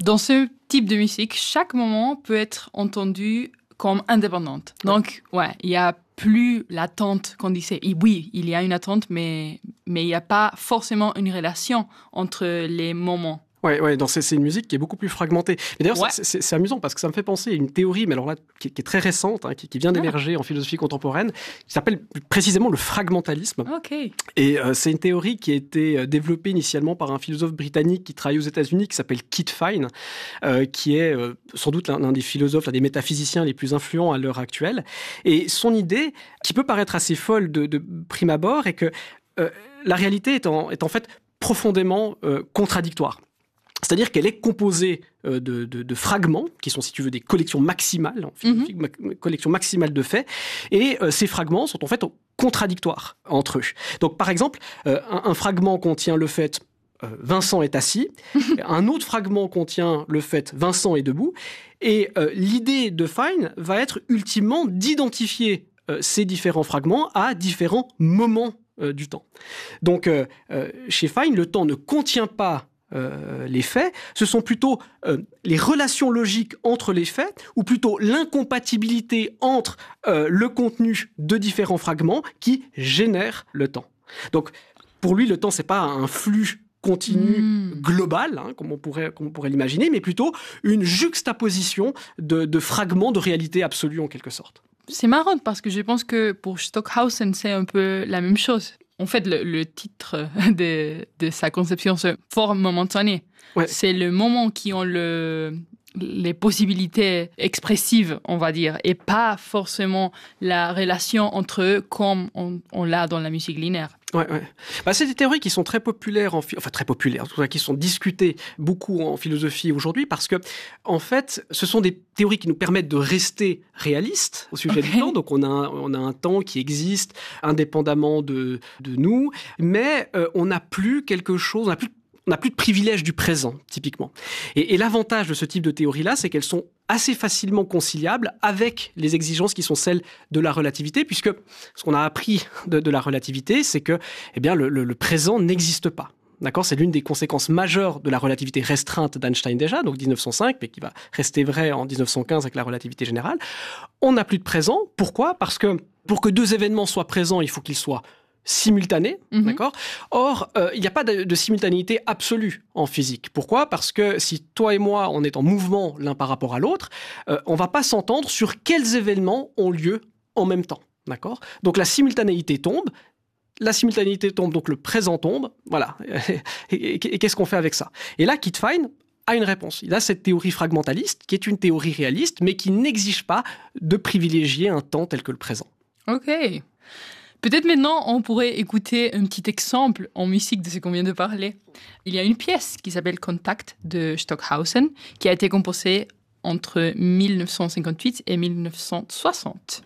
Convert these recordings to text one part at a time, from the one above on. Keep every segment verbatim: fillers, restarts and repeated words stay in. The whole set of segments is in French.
Dans ce type de musique, chaque moment peut être entendu comme indépendante. Donc, ouais, il n'y a plus l'attente qu'on disait. Et oui, il y a une attente, mais, mais il n'y a pas forcément une relation entre les moments. Ouais, ouais, dans c'est, c'est une musique qui est beaucoup plus fragmentée. Mais d'ailleurs, Ouais. c'est, c'est, c'est amusant parce que ça me fait penser à une théorie, mais alors là, qui, qui est très récente, hein, qui, qui vient d'émerger en philosophie contemporaine, qui s'appelle précisément le fragmentalisme. Ok. Et euh, c'est une théorie qui a été développée initialement par un philosophe britannique qui travaille aux États-Unis, qui s'appelle Kit Fine, euh, qui est euh, sans doute l'un, l'un des philosophes, l'un des métaphysiciens les plus influents à l'heure actuelle. Et son idée, qui peut paraître assez folle de, de prime abord, est que euh, la réalité est en, est en fait profondément euh, contradictoire. C'est-à-dire qu'elle est composée euh, de, de, de fragments, qui sont, si tu veux, des collections maximales, en philosophie, mm-hmm. ma- collections maximales de faits, et euh, ces fragments sont en fait contradictoires entre eux. Donc, par exemple, euh, un, un fragment contient le fait euh, « Vincent est assis », un autre fragment contient le fait « Vincent est debout », et euh, l'idée de Fine va être ultimement d'identifier euh, ces différents fragments à différents moments euh, du temps. Donc, euh, euh, chez Fine, le temps ne contient pas Euh, les faits, ce sont plutôt euh, les relations logiques entre les faits, ou plutôt l'incompatibilité entre euh, le contenu de différents fragments qui génèrent le temps. Donc, pour lui, le temps, c'est pas un flux continu mmh. global, hein, comme on pourrait, comme on pourrait l'imaginer, mais plutôt une juxtaposition de, de fragments de réalité absolue, en quelque sorte. C'est marrant parce que je pense que pour Stockhausen, c'est un peu la même chose. En fait, le, le titre de, de sa conception, c'est « forme momentanée ouais. ». C'est le moment qui ont le, les possibilités expressives, on va dire, et pas forcément la relation entre eux comme on, on l'a dans la musique linéaire. Ouais, ouais. Bah, c'est des théories qui sont très populaires, en, enfin très populaires, en tout cas qui sont discutées beaucoup en philosophie aujourd'hui, parce que, en fait, ce sont des théories qui nous permettent de rester réalistes au sujet okay. du temps. Donc, on a, un, on a un temps qui existe indépendamment de, de nous, mais euh, on n'a plus quelque chose, on n'a plus On n'a plus de privilège du présent, typiquement. Et, et l'avantage de ce type de théories-là, c'est qu'elles sont assez facilement conciliables avec les exigences qui sont celles de la relativité, puisque ce qu'on a appris de, de la relativité, c'est que eh bien, le, le, le présent n'existe pas. D'accord ? C'est l'une des conséquences majeures de la relativité restreinte d'Einstein déjà, donc dix-neuf cent cinq, mais qui va rester vrai en dix-neuf cent quinze avec la relativité générale. On n'a plus de présent. Pourquoi ? Parce que pour que deux événements soient présents, il faut qu'ils soient simultané, mmh. d'accord ? Or, euh, il n'y a pas de, de simultanéité absolue en physique. Pourquoi ? Parce que si toi et moi, on est en mouvement l'un par rapport à l'autre, euh, on ne va pas s'entendre sur quels événements ont lieu en même temps, d'accord ? Donc la simultanéité tombe, la simultanéité tombe, donc le présent tombe, voilà. et, et, et qu'est-ce qu'on fait avec ça ? Et là, Kit Fine a une réponse. Il a cette théorie fragmentaliste, qui est une théorie réaliste, mais qui n'exige pas de privilégier un temps tel que le présent. Ok. Peut-être maintenant, on pourrait écouter un petit exemple en musique de ce qu'on vient de parler. Il y a une pièce qui s'appelle Contact de Stockhausen, qui a été composée entre dix-neuf cent cinquante-huit et dix-neuf cent soixante.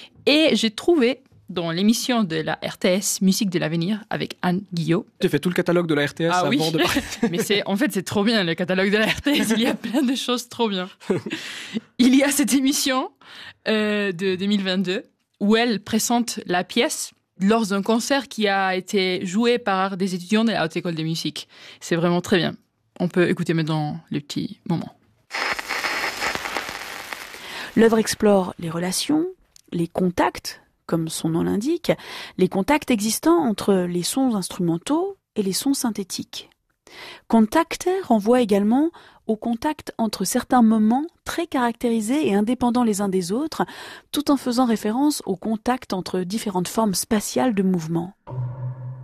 Et j'ai trouvé dans l'émission de la R T S Musique de l'avenir avec Anne Guillot. Tu fait tout le catalogue de la R T S ah, avant oui. de parler. Mais c'est, en fait, c'est trop bien, le catalogue de la R T S. Il y a plein de choses trop bien. Il y a cette émission euh, de deux mille vingt-deux où elle présente la pièce lors d'un concert qui a été joué par des étudiants de la Haute École de Musique. C'est vraiment très bien. On peut écouter maintenant le petit moment. L'œuvre explore les relations, les contacts, comme son nom l'indique, les contacts existants entre les sons instrumentaux et les sons synthétiques. Contact renvoie également au contact entre certains moments très caractérisés et indépendants les uns des autres, tout en faisant référence au contact entre différentes formes spatiales de mouvement.